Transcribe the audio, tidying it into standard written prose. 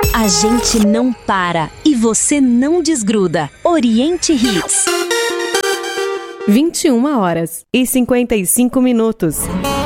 A gente não para e você não desgruda. Oriente Hits. 21h55.